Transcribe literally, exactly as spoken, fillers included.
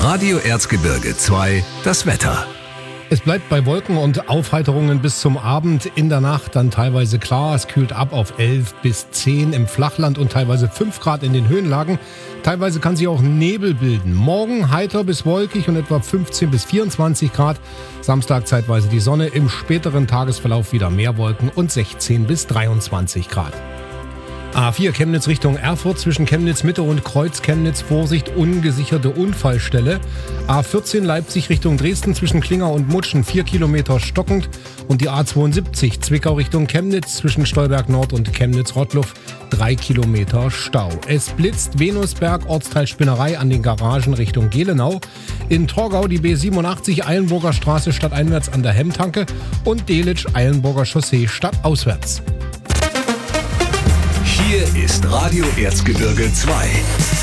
Radio Erzgebirge zwei, das Wetter. Es bleibt bei Wolken und Aufheiterungen bis zum Abend. In der Nacht dann teilweise klar. Es kühlt ab auf elf bis zehn im Flachland und teilweise fünf Grad in den Höhenlagen. Teilweise kann sich auch Nebel bilden. Morgen heiter bis wolkig und etwa fünfzehn bis vierundzwanzig Grad. Samstag zeitweise die Sonne. Im späteren Tagesverlauf wieder mehr Wolken und sechzehn bis dreiundzwanzig Grad. A vier Chemnitz Richtung Erfurt zwischen Chemnitz Mitte und Kreuz Chemnitz. Vorsicht, ungesicherte Unfallstelle. A vierzehn Leipzig Richtung Dresden zwischen Klinger und Mutschen vier Kilometer stockend. Und die A zweiundsiebzig Zwickau Richtung Chemnitz zwischen Stolberg Nord und Chemnitz Rottluff drei Kilometer Stau. Es blitzt Venusberg, Ortsteil Spinnerei an den Garagen Richtung Gelenau. In Torgau die B siebenundachtzig Eilenburger Straße stadteinwärts an der Hemmtanke und Delitzsch Eilenburger Chaussee stadtauswärts. Hier ist Radio Erzgebirge zwei.